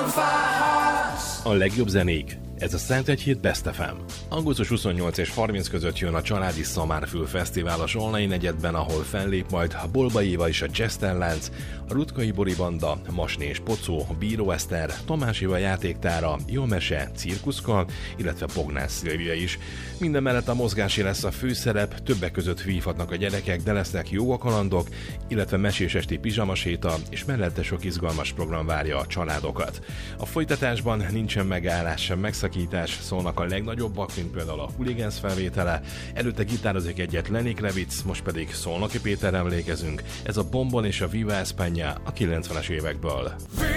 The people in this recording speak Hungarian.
A legjobb zenék. Ez a Szent Hét Best FM. Augusztus 28 és 30 között jön a Családi Szamárfül Fesztivál a Zsolnai negyedben, ahol fellép majd a Bolbai Éva és a Jazz-Lánc, a Rutkai Bori Banda, Masné és Pocó, Bíró Eszter, Tamás Éva játéktára, Jó Mese, Cirkuszkal, illetve Pognás Szilvia is. Minden mellett a mozgásé lesz a főszerep, többek között vívhatnak a gyerekek, de lesznek jogakalandok, illetve mesés esti pizsamaséta, és mellette sok izgalmas program várja a családokat. A folytatásban nincsen megállás sem megszakítás, szólnak a legnagyobbak, mint például a Hooligans felvétele, előtte gitározik egyet Lenny Kravitz, most pedig Szolnoki Péterre emlékezünk, ez a Bombon és a Viva España a 90-es évekből.